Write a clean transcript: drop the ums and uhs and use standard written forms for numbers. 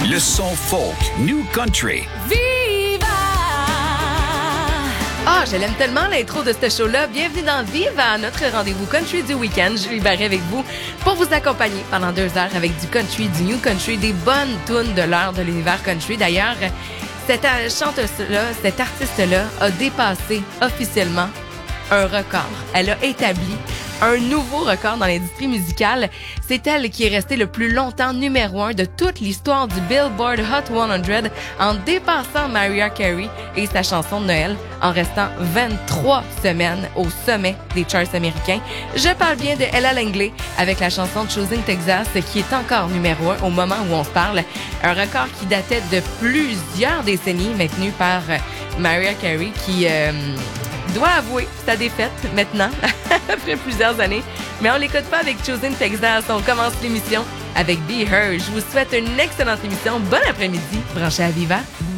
Le son folk, New Country. Viva! Ah, je l'aime tellement l'intro de ce show-là. Bienvenue dans Viva, notre rendez-vous country du week-end. Julie Barret avec vous pour vous accompagner pendant 2 heures avec du country, du new country, des bonnes tunes de l'heure de l'univers country. D'ailleurs, cette chanteuse-là, cette artiste-là a dépassé officiellement un record. Elle a établi un nouveau record dans l'industrie musicale. C'est elle qui est restée le plus longtemps numéro 1 de toute l'histoire du Billboard Hot 100 en dépassant Mariah Carey et sa chanson de Noël en restant 23 semaines au sommet des charts américains. Je parle bien de Ella Langley avec la chanson Choosing Texas qui est encore numéro 1 au moment où on se parle. Un record qui datait de plusieurs décennies maintenu par Mariah Carey qui doit avouer sa défaite maintenant, après plusieurs années. Mais on l'écoute pas avec Choosing Texas. On commence l'émission avec Be Her. Je vous souhaite une excellente émission. Bon après-midi. Branchez à Viva.